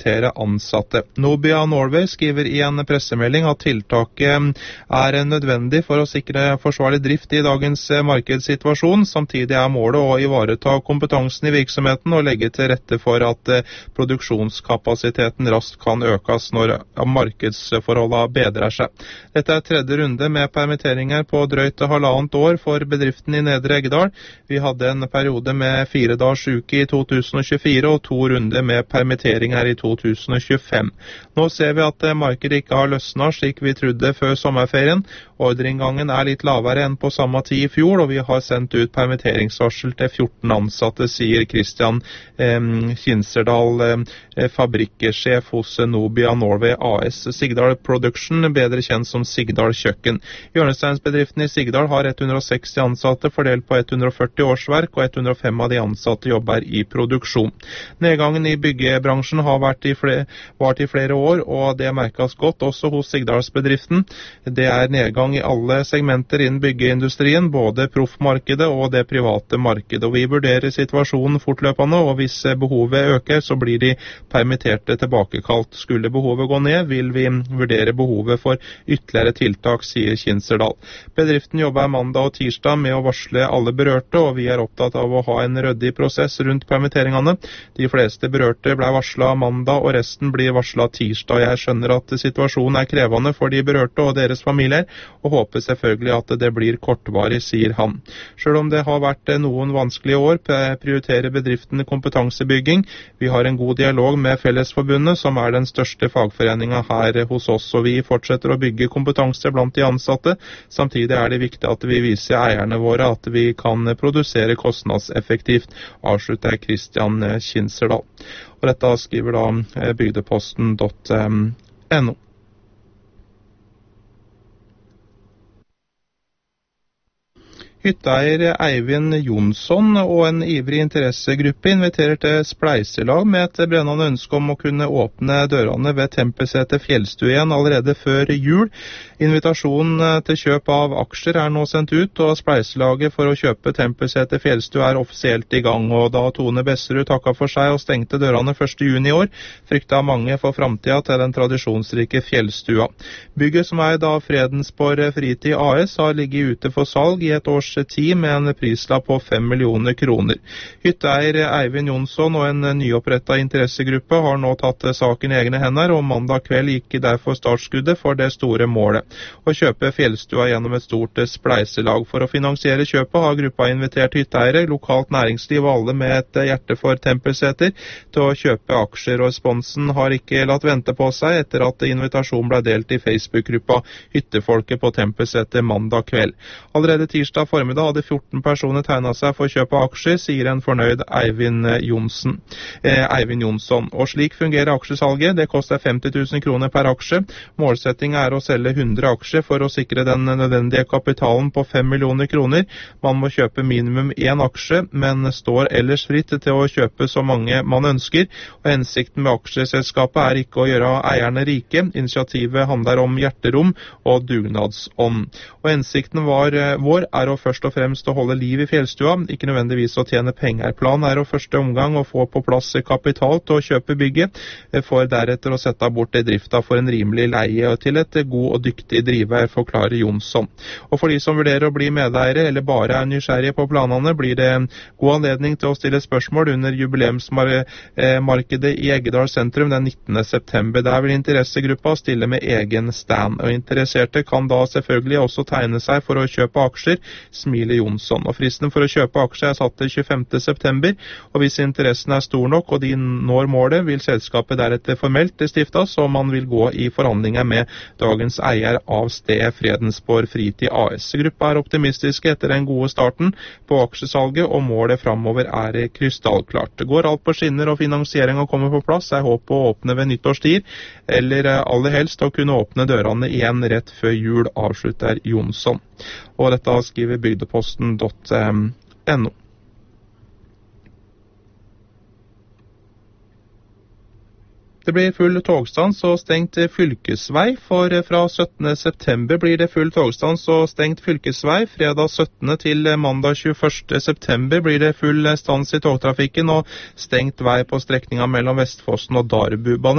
permittere ansatte. Nobia Norway skriver i en pressemelding at tiltaket er nødvendig for å sikre forsvarlig drift i dagens markedssituasjon. Samtidig er målet å ivareta kompetansen i virksomheten og legge til rette for at produksjonskapasiteten raskt kan økes når markedsforholdene bedrer seg. Dette er tredje runde med permitteringer på drøyt halvannet år for bedriften i Nedre Eggedal. Vi hadde en periode med 4 dagers uke i 2024 og 2 runder med permitteringer i 2025. Nå ser vi at markedet ikke har løsnet slik vi trodde før sommerferien. Ordreinngangen er litt lavere enn på samme tid i fjor, og vi har sendt ut permitteringsvarsel til 14 ansatte, sier Christian Kinserdal, fabrikksjef hos Nobia Norway AS. Sigdal Production, bedre kjent som Sigdal Kjøkken. Hjørnesteinsbedriften i Sigdal har 160 ansatte fordelt på 140 årsverk, og 105 av de ansatte jobber i produksjon. Nedgangen i byggebransjen har vart i flere år, og det merkes godt også hos Sigdalsbedriften. Det er nedgang i alle segmenter innen byggeindustrien, både proffmarkedet og det private markedet. Og vi vurderer situasjonen fortløpende, og hvis behovet øker, så blir de permitterte tilbakekalt. Skulle behovet gå ned, vil vi vurdere behovet for ytterligere tiltak, sier Kinserdal. Bedriften jobber mandag og tirsdag med å varsle alle berørte, og vi er opptatt av å ha en ryddig prosess rundt permitteringene. De fleste berørte ble varslet mandag, og resten blir varslet tirsdag. Jeg skjønner at situasjonen er krevende for de berørte og deres familier, og håper selvfølgelig at det blir kortvarig, sier han. Selv om det har vært noen vanskelige år, prioriterer bedriften kompetansebygging. Vi har en god dialog med Fellesforbundet, som er den største fagforeningen her hos oss, og vi fortsetter å bygge kompetanse blant de ansatte. Samtidig er det viktig at vi viser eierne våre at vi kan produsere kostnadseffektivt, avslutter Christian Kinserdal. Og dette skriver da bygdeposten.no. Hytteeier Eivind Jonsson og en ivrig interessegruppe inviterer til spleiselag med et brennende ønske om å kunne åpne dørene ved Tempelseter fjellstue igjen allerede før jul. Invitasjonen til kjøp av aksjer er nå sendt ut, og spleiselaget for å kjøpe Tempelseter fjellstue er offisielt i gang. Og da Tone Besserud takket for seg og stengte dørene 1. juni i år, fryktet mange for fremtiden til den tradisjonsrike fjellstua. Bygget, som er da Fredensborg Fritid AS, har ligget ute for salg i et års tid med en prislapp på 5 millioner kroner. Hytteeier Eivind Jonsson og en nyopprettet interessegruppe har nå tatt saken i egne hender, og mandag kveld gikk derfor startskuddet for det store målet. Å kjøpe fjellstua gjennom et stort spleiselag. For å finansiere kjøpet har gruppa invitert hytteeiere, lokalt næringsliv og alle med et hjerte for Tempelseter til å kjøpe aksjer, og responsen har ikke latt vente på seg etter at invitasjonen ble delt i Facebook-gruppa Hyttefolket på Tempelseter mandag kveld. Allerede tirsdag formiddag hadde 14 personer tegnet seg for kjøp av aksjer, sier en fornøyd Eivind Jonsson. Og slik fungerer aksjesalget. Det koster 50 000 kroner per aksje. Målsettingen er å selge 100 aksjer for å sikre den nødvendige kapitalen på 5 millioner kroner. Man må kjøpe minimum 1 aksje, men står ellers fritt til å kjøpe så mange man ønsker. Og hensikten med aksjeselskapet er ikke å gjøre eierne rike. Initiativet handler om hjerterom og dugnadsånd. Og hensikten vår er å først og fremst å holde liv i fjellstua, ikke nødvendigvis å tjene penger. Planen er å første omgang å få på plass kapital til å kjøpe bygget, for deretter å sette bort drifta for en rimelig leie til et god og dyktig driver, forklarer Jonsson. Og for de som vurderer å bli medeiere eller bare er nysgjerrige på planene, blir det en god anledning til å stille spørsmål under jubileumsmarkedet i Eggedal sentrum den 19. september. Der vil interessegruppa stille med egen stand, og interesserte kan da selvfølgelig også tegne seg for å kjøpe aksjer, smiler Jonsson. Og fristen for å kjøpe aksjer er satt til 25. september, og hvis interessen er stor nok og de når målet, vil selskapet deretter formelt stiftes, og man vil gå i forhandlinger med dagens eier av stedet Fredensborg Fritid AS. Gruppa er optimistiske etter den gode starten på aksjesalget, og målet framover er krystallklart. Går alt på skinner og finansieringen kommer på plass, er håpet å åpne ved nyttårstid, eller aller helst å kunne åpne dørene igjen rett før jul, avslutter Jonsson. Og dette skriver bygdeposten.no. Det blir full togstans og stengt fylkesvei, for fra 17. september blir det full togstans og stengt fylkesvei. Fredag 17. til mandag 21. september blir det full stans i togtrafikken og stengt vei på strekningen mellom Vestfossen og Darbubanen.